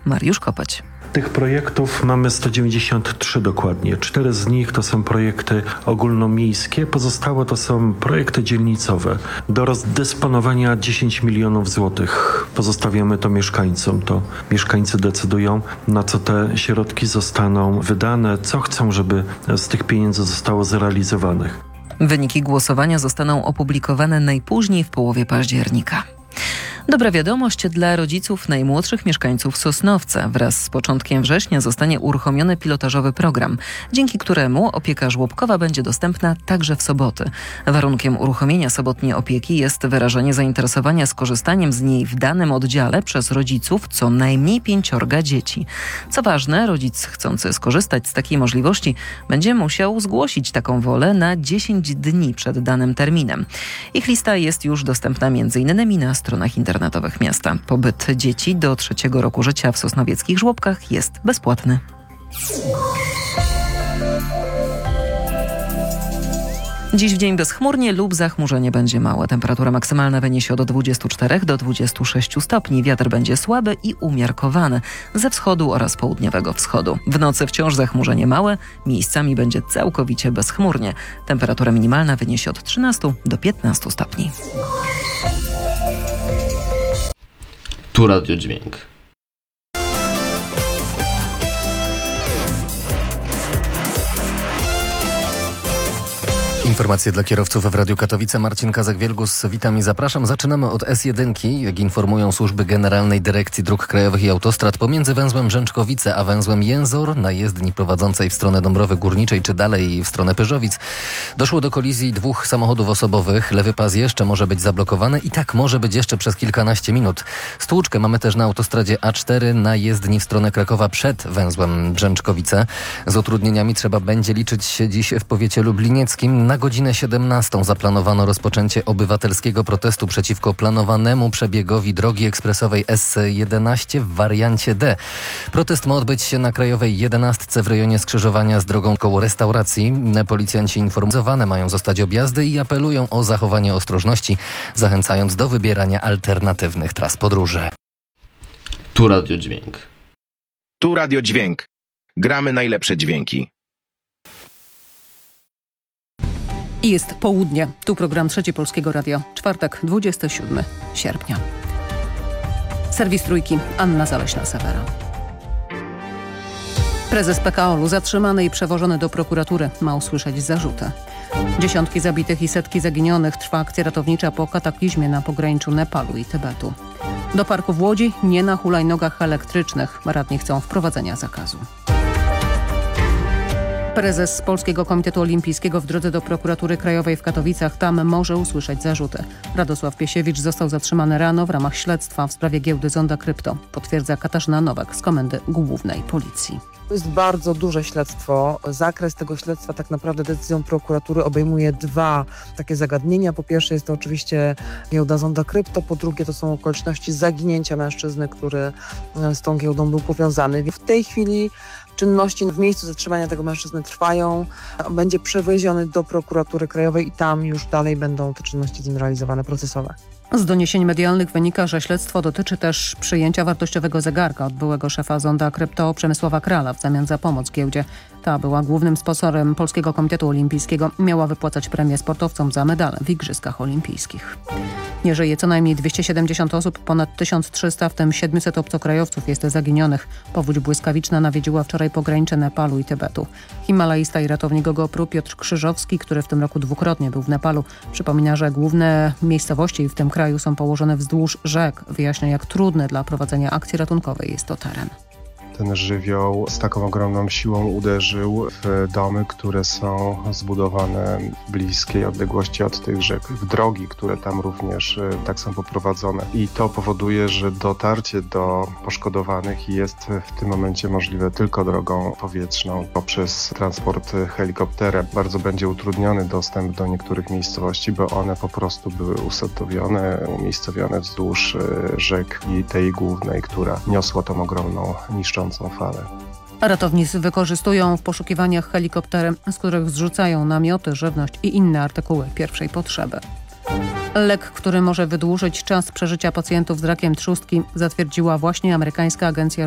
Mariusz Kopeć. Tych projektów mamy 193 dokładnie. 4 z nich to są projekty ogólnomiejskie, pozostałe to są projekty dzielnicowe. Do rozdysponowania 10 milionów złotych. Pozostawiamy to mieszkańcom. To mieszkańcy decydują, na co te środki zostaną wydane, co chcą, żeby z tych pieniędzy zostało zrealizowanych. Wyniki głosowania zostaną opublikowane najpóźniej w połowie października. Dobra wiadomość dla rodziców najmłodszych mieszkańców Sosnowca. Wraz z początkiem września zostanie uruchomiony pilotażowy program, dzięki któremu opieka żłobkowa będzie dostępna także w soboty. Warunkiem uruchomienia sobotniej opieki jest wyrażenie zainteresowania skorzystaniem z niej w danym oddziale przez rodziców co najmniej 5 dzieci. Co ważne, rodzic chcący skorzystać z takiej możliwości będzie musiał zgłosić taką wolę na 10 dni przed danym terminem. Ich lista jest już dostępna m.in. na stronach internetowych miasta. Pobyt dzieci do 3. roku życia w sosnowieckich żłobkach jest bezpłatny. Dziś w dzień bezchmurnie lub zachmurzenie będzie małe. Temperatura maksymalna wyniesie od 24 do 26 stopni. Wiatr będzie słaby i umiarkowany ze wschodu oraz południowego wschodu. W nocy wciąż zachmurzenie małe, miejscami będzie całkowicie bezchmurnie. Temperatura minimalna wyniesie od 13 do 15 stopni. Tu Radio Dźwięk. Informacje dla kierowców w Radiu Katowice. Marcin Kazak-Wielgus, witam i zapraszam. Zaczynamy od S1. Jak informują służby Generalnej Dyrekcji Dróg Krajowych i Autostrad, pomiędzy węzłem Brzęczkowice a węzłem Jęzor na jezdni prowadzącej w stronę Dąbrowy Górniczej czy dalej w stronę Pyrzowic doszło do kolizji 2 samochodów osobowych. Lewy pas jeszcze może być zablokowany i tak może być jeszcze przez kilkanaście minut. Stłuczkę mamy też na autostradzie A4 na jezdni w stronę Krakowa przed węzłem Brzęczkowice. Z utrudnieniami trzeba będzie liczyć się dziś w powiecie lublinieckim. Na godzinę 17 zaplanowano rozpoczęcie obywatelskiego protestu przeciwko planowanemu przebiegowi drogi ekspresowej S11 w wariancie D. Protest ma odbyć się na Krajowej 11 w rejonie skrzyżowania z drogą koło restauracji. Policjanci informowane mają zostać objazdy i apelują o zachowanie ostrożności, zachęcając do wybierania alternatywnych tras podróży. Tu Radio Dźwięk. Tu Radio Dźwięk. Gramy najlepsze dźwięki. I jest południe. Tu program Trzeci Polskiego Radia. Czwartek, 27 sierpnia. Serwis Trójki. Anna Zaleśna-Sewera. Prezes PKOL-u zatrzymany i przewożony do prokuratury. Ma usłyszeć zarzuty. Dziesiątki zabitych i setki zaginionych. Trwa akcja ratownicza po kataklizmie na pograniczu Nepalu i Tybetu. Do parku w Łodzi nie na hulajnogach elektrycznych. Radni chcą wprowadzenia zakazu. Prezes Polskiego Komitetu Olimpijskiego w drodze do prokuratury krajowej w Katowicach. Tam może usłyszeć zarzuty. Radosław Piesiewicz został zatrzymany rano w ramach śledztwa w sprawie giełdy Zonda Krypto. Potwierdza Katarzyna Nowak z Komendy Głównej Policji. To jest bardzo duże śledztwo. Zakres tego śledztwa tak naprawdę decyzją prokuratury obejmuje 2 takie zagadnienia. Po pierwsze jest to oczywiście giełda Zonda Krypto, po drugie to są okoliczności zaginięcia mężczyzny, który z tą giełdą był powiązany. W tej chwili czynności w miejscu zatrzymania tego mężczyzny trwają. Będzie przewieziony do prokuratury krajowej i tam już dalej będą te czynności z nim realizowane procesowe. Z doniesień medialnych wynika, że śledztwo dotyczy też przyjęcia wartościowego zegarka od byłego szefa Zonda Krypto Przemysława Krala w zamian za pomoc giełdzie. Ta była głównym sponsorem Polskiego Komitetu Olimpijskiego i miała wypłacać premie sportowcom za medale w Igrzyskach Olimpijskich. Nie żyje co najmniej 270 osób, ponad 1300, w tym 700 obcokrajowców jest zaginionych. Powódź błyskawiczna nawiedziła wczoraj pogranicze Nepalu i Tybetu. Himalajista i ratownik GoPro Piotr Krzyżowski, który w tym roku 2-krotnie był w Nepalu, przypomina, że główne miejscowości w tym kraju są położone wzdłuż rzek. Wyjaśnia, jak trudny dla prowadzenia akcji ratunkowej jest to teren. Ten żywioł z taką ogromną siłą uderzył w domy, które są zbudowane w bliskiej odległości od tych rzek, w drogi, które tam również tak są poprowadzone. I to powoduje, że dotarcie do poszkodowanych jest w tym momencie możliwe tylko drogą powietrzną poprzez transport helikopterem. Bardzo będzie utrudniony dostęp do niektórych miejscowości, bo one po prostu były umiejscowione wzdłuż rzek i tej głównej, która niosła tą ogromną, niszczącą falę. Ratownicy wykorzystują w poszukiwaniach helikoptery, z których zrzucają namioty, żywność i inne artykuły pierwszej potrzeby. Lek, który może wydłużyć czas przeżycia pacjentów z rakiem trzustki, zatwierdziła właśnie amerykańska agencja